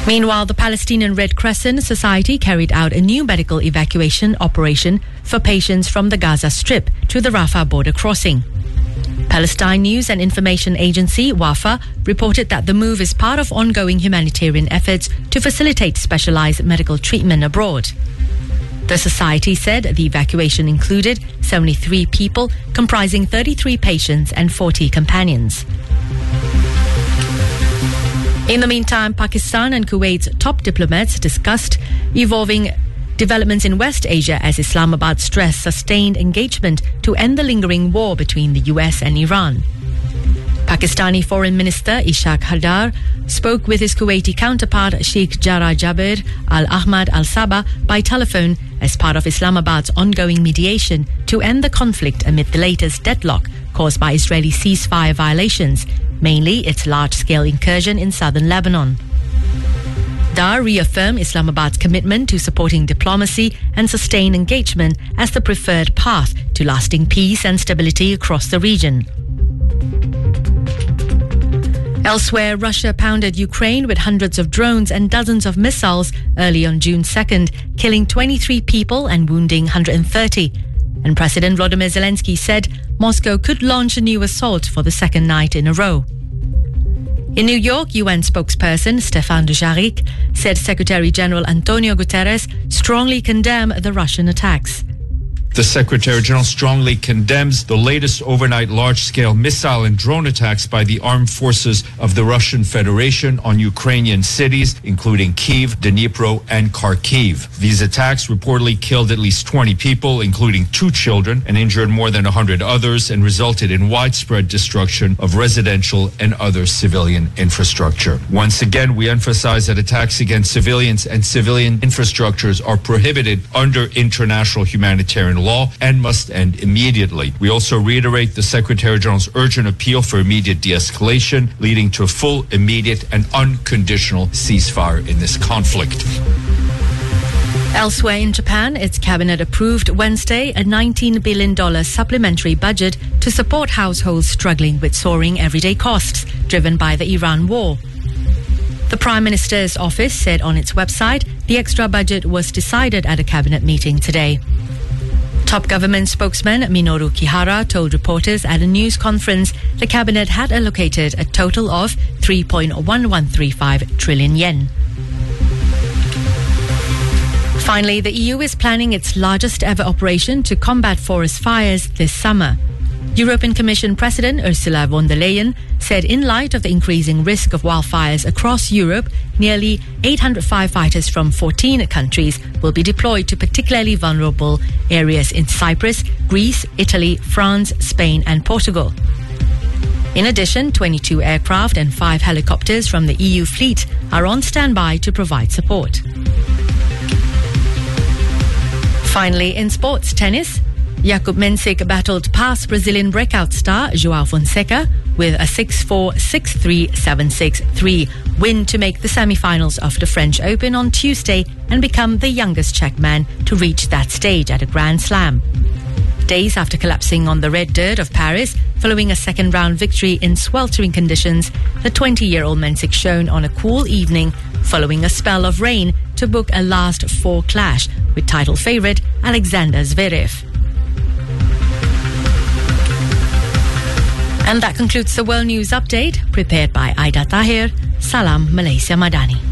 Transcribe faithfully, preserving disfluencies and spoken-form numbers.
Meanwhile, the Palestinian Red Crescent Society carried out a new medical evacuation operation for patients from the Gaza Strip to the Rafah border crossing. Palestine News and Information Agency, WAFA, reported that the move is part of ongoing humanitarian efforts to facilitate specialized medical treatment abroad. The society said the evacuation included seventy-three people, comprising thirty-three patients and forty companions. In the meantime, Pakistan and Kuwait's top diplomats discussed evolving developments in West Asia as Islamabad stressed sustained engagement to end the lingering war between the U S and Iran. Pakistani Foreign Minister Ishaq Hadar spoke with his Kuwaiti counterpart Sheikh Jarrah Jaber Al Ahmad Al Sabah by telephone as part of Islamabad's ongoing mediation to end the conflict amid the latest deadlock caused by Israeli ceasefire violations, mainly its large-scale incursion in southern Lebanon. Dar reaffirmed Islamabad's commitment to supporting diplomacy and sustained engagement as the preferred path to lasting peace and stability across the region. Elsewhere, Russia pounded Ukraine with hundreds of drones and dozens of missiles early on June second, killing twenty-three people and wounding one hundred thirty. And President Volodymyr Zelensky said Moscow could launch a new assault for the second night in a row. In New York, U N spokesperson Stéphane Dujarric said Secretary General Antonio Guterres strongly condemned the Russian attacks. The Secretary General strongly condemns the latest overnight large-scale missile and drone attacks by the armed forces of the Russian Federation on Ukrainian cities, including Kyiv, Dnipro, and Kharkiv. These attacks reportedly killed at least twenty people, including two children, and injured more than one hundred others, and resulted in widespread destruction of residential and other civilian infrastructure. Once again, we emphasize that attacks against civilians and civilian infrastructures are prohibited under international humanitarian law and must end immediately. We also reiterate the Secretary General's urgent appeal for immediate de-escalation, leading to a full, immediate, and unconditional ceasefire in this conflict. Elsewhere in Japan, its cabinet approved Wednesday a nineteen billion dollars supplementary budget to support households struggling with soaring everyday costs driven by the Iran war. The Prime Minister's office said on its website the extra budget was decided at a cabinet meeting today. Top government spokesman Minoru Kihara told reporters at a news conference the cabinet had allocated a total of three point one one three five trillion yen. Finally, the E U is planning its largest ever operation to combat forest fires this summer. European Commission President Ursula von der Leyen said in light of the increasing risk of wildfires across Europe, nearly eight hundred firefighters from fourteen countries will be deployed to particularly vulnerable areas in Cyprus, Greece, Italy, France, Spain and Portugal. In addition, twenty-two aircraft and five helicopters from the E U fleet are on standby to provide support. Finally, in sports tennis, Jakub Mensik battled past Brazilian breakout star João Fonseca with a six four, six three, seven six, three win to make the semi-finals of the French Open on Tuesday and become the youngest Czech man to reach that stage at a Grand Slam. Days after collapsing on the red dirt of Paris following a second-round victory in sweltering conditions, the twenty-year-old Mensik shone on a cool evening following a spell of rain to book a last four clash with title favourite Alexander Zverev. And that concludes the World News Update, prepared by Aida Tahir. Salam Malaysia Madani.